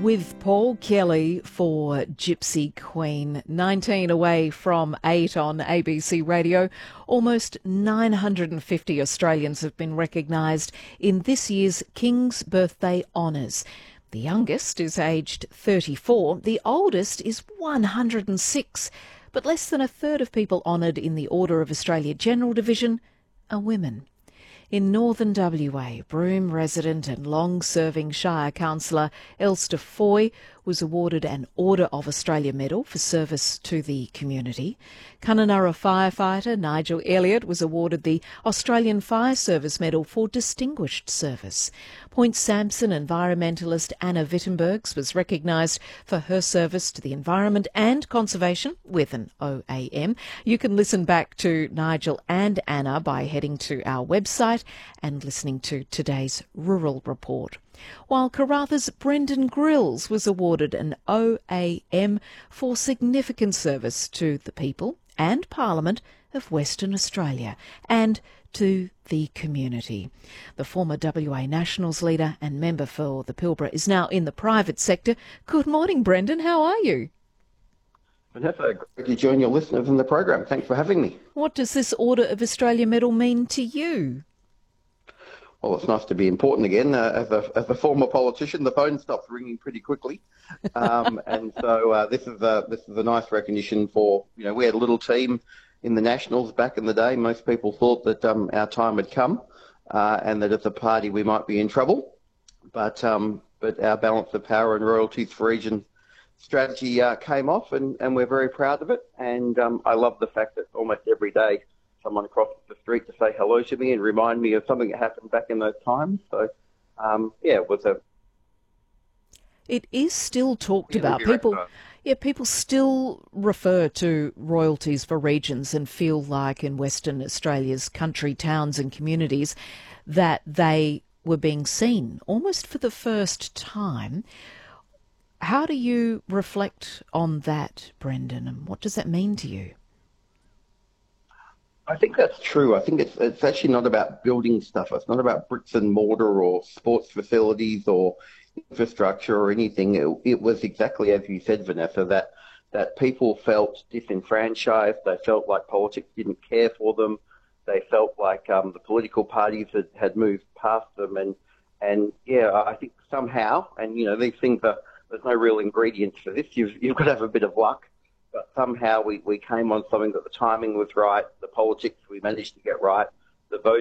with Paul Kelly for Gypsy Queen. 19 away from 8 on ABC Radio. Almost 950 Australians have been recognised in this year's King's Birthday Honours. The youngest is aged 34, the oldest is 106, but less than a third of people honoured in the Order of Australia General Division are women. In northern WA, Broome resident and long-serving Shire councillor Elster Foy was awarded an Order of Australia Medal for service to the community. Kununurra firefighter Nigel Elliott was awarded the Australian Fire Service Medal for distinguished service. Point Sampson environmentalist Anna Wittenbergs was recognised for her service to the environment and conservation with an OAM. You can listen back to Nigel and Anna by heading to our website and listening to today's Rural Report. While Karratha's Brendan Grills was awarded an OAM for significant service to the people and Parliament of Western Australia and to the community. The former WA Nationals leader and member for the Pilbara is now in the private sector. Good morning, Brendan. How are you? Vanessa, great to join your listeners in the program. Thanks for having me. What does this Order of Australia Medal mean to you? Well, it's nice to be important again. As a former politician, the phone stops ringing pretty quickly, and so this is a nice recognition for, you know, we had a little team in the Nationals back in the day. Most people thought that our time had come, and that as a party we might be in trouble, but our balance of power and royalties for region strategy came off, and we're very proud of it. And I love the fact that almost every day someone crosses the street to say hello to me and remind me of something that happened back in those times. So, it was It is still talked about. People still refer to royalties for regions and feel like in Western Australia's country towns and communities that they were being seen almost for the first time. How do you reflect on that, Brendan, and what does that mean to you? I think that's true. I think it's actually not about building stuff. It's not about bricks and mortar or sports facilities or infrastructure or anything. It was exactly as you said, Vanessa, that people felt disenfranchised. They felt like politics didn't care for them. They felt like the political parties had moved past them. And I think somehow, and you know, these things there's no real ingredients for this. You've got to have a bit of luck. But somehow we came on something that the timing was right, the politics we managed to get right, the voting